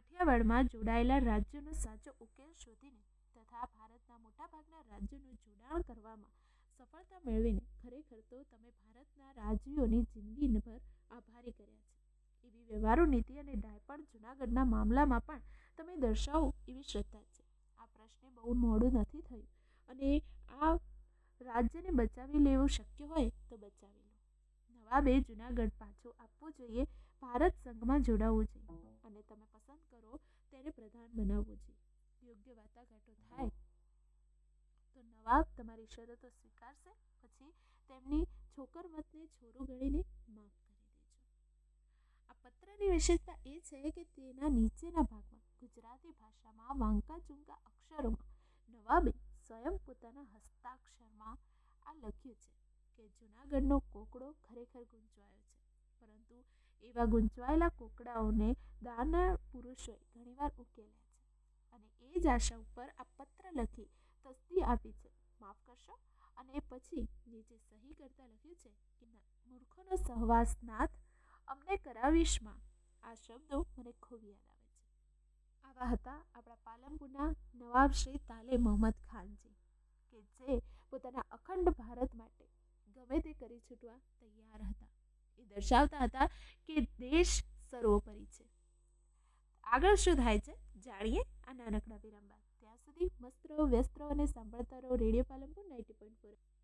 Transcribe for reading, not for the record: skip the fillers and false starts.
કાઠિયાવાડમાં જોડાયેલા રાજ્યોનો સાચો ઉકેલ શોધીને તથા ભારતના મોટાભાગના રાજ્યોનું જોડાણ કરવામાં સફળતા મેળવીને ખરેખર તો તમે ભારતના રાજવીઓની જિંદગીભર આભારી કર્યા છે. એવી વ્યવહારુ નીતિ અને ડાયપણ જૂનાગઢના મામલામાં પણ તમે દર્શાવો એવી શ્રદ્ધા છે. આ પ્રશ્ને બહુ મોડું નથી થયું અને આ રાજ્યને બચાવી લેવું શક્ય હોય તો બચાવી લો. નવાબે જૂનાગઢ પાછું આપવું જોઈએ, ભારત સંઘમાં જોડાવવું જોઈએ અને તમે પસંદ કરો તેને પ્રધાન બનાવવું જોઈએ. યોગ્ય વાટાઘાટો થાય તો નવાબ તમારી શરતો સ્વીકારશે, પછી તેમની છોકરમતને છોરું ગણીને માફ કરી દેજો. આ પત્રની વિશેષતા એ છે કે તેના નીચેના ભાગમાં ગુજરાતી ભાષામાં વાંકા ચૂંકા અક્ષરોમાં નવાબે સ્વયં પોતાના હસ્તાક્ષરમાં આ લખ્યું છે કે જૂનાગઢનો કોકડો ખરેખર ગૂંચવાયો છે, પરંતુ એવા ગૂંચવાયેલા કોકડાઓને દાનળ પુરુષોએ ઘણીવાર ઉકેલ્યા છે અને એ જ આશા ઉપર આ પત્ર લખી તસ્દી આપી છે, માફ કરશો. અને પછી નીચે સહી કરતા લખ્યું છે કે મૂર્ખોનો સહવાસ નાથ અમને કરાવીશમાં. આ શબ્દો મને ખૂબ યાદ આવે છે. આવા હતા આપણા પાલનપુરના નવાબ શ્રી તાલે મોહમ્મદ ખાનજી, કે જે પોતાના અખંડ ભારત માટે ગમે તે કરી છૂટવા તૈયાર હતા. એ દર્શાવતા હતા કે દેશ સર્વોપરી છે. આગળ શું થાય છે જાણીએ આ નાનકડા વિરામ બાદ. ત્યાં સુધી મસ્ત રહો, વ્યસ્ત રહો અને સાંભળતા રહો રેડિયો પાલનપુર 90.4.